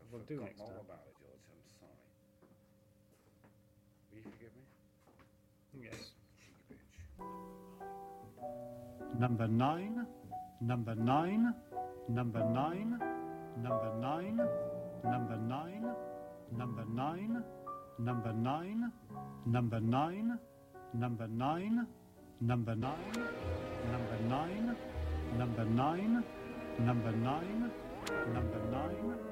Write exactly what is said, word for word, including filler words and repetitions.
We'll do forgotten next all time. about it, George. I'm sorry. Will you forgive me? Yes. Cheeky bitch. Number nine, number nine, number nine, number nine, number nine, number nine, number nine, number nine, number nine, number nine, number nine, number nine, number nine, number nine.